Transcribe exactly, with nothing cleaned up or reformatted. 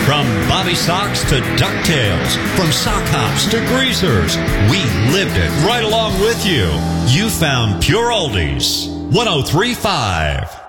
From Bobby Socks to DuckTales, from sock hops to greasers, we lived it right along with you. You found Pure Oldies, one oh three point five.